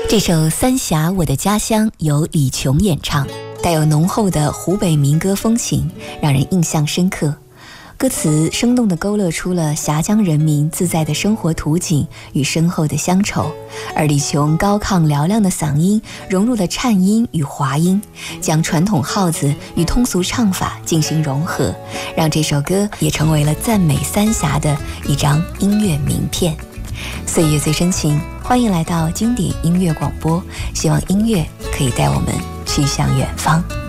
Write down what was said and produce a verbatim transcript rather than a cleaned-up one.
这首《三峡我的家乡》由李琼演唱，带有浓厚的湖北民歌风情，让人印象深刻。歌词生动地勾勒出了峡江人民自在的生活图景与深厚的乡愁，而李琼高亢嘹亮的嗓音融入了颤音与滑音，将传统号子与通俗唱法进行融合，让这首歌也成为了赞美三峡的一张音乐名片。岁月最深情，欢迎来到经典音乐广播，希望音乐可以带我们去向远方。